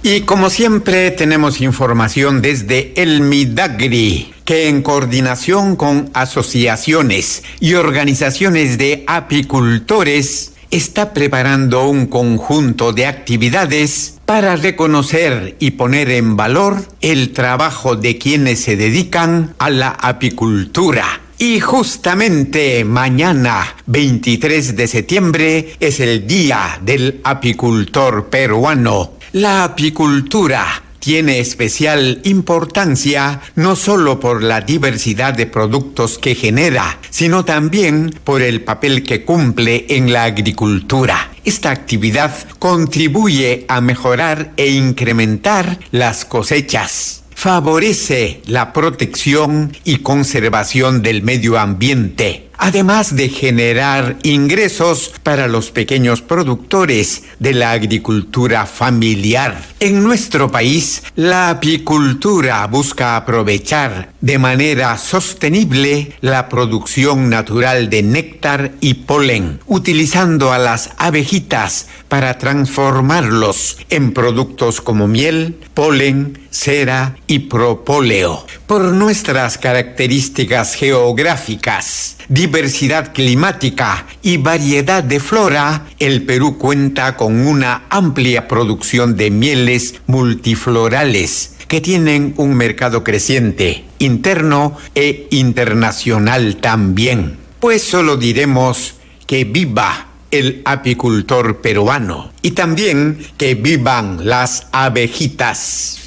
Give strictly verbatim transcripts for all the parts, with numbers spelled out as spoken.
Y como siempre tenemos información desde el Midagri, que en coordinación con asociaciones y organizaciones de apicultores está preparando un conjunto de actividades para reconocer y poner en valor el trabajo de quienes se dedican a la apicultura. Y justamente mañana, veintitrés de septiembre, es el Día del Apicultor Peruano. La apicultura tiene especial importancia no solo por la diversidad de productos que genera, sino también por el papel que cumple en la agricultura. Esta actividad contribuye a mejorar e incrementar las cosechas. Favorece la protección y conservación del medio ambiente, además de generar ingresos para los pequeños productores de la agricultura familiar. En nuestro país, la apicultura busca aprovechar de manera sostenible la producción natural de néctar y polen, utilizando a las abejitas para transformarlos en productos como miel, polen, cera y propóleo. Por nuestras características geográficas, diversidad climática y variedad de flora, el Perú cuenta con una amplia producción de mieles multiflorales que tienen un mercado creciente, interno e internacional también. Pues solo diremos que viva el apicultor peruano y también que vivan las abejitas.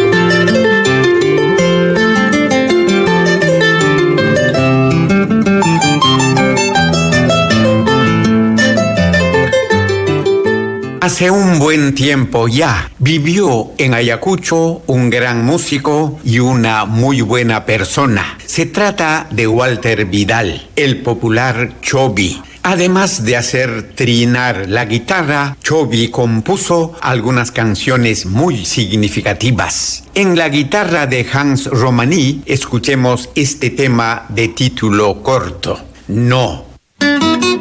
Hace un buen tiempo ya vivió en Ayacucho un gran músico y una muy buena persona. Se trata de Walter Vidal, el popular Chobi. Además de hacer trinar la guitarra, Chobi compuso algunas canciones muy significativas. En la guitarra de Hans Romaní escuchemos este tema de título corto, No.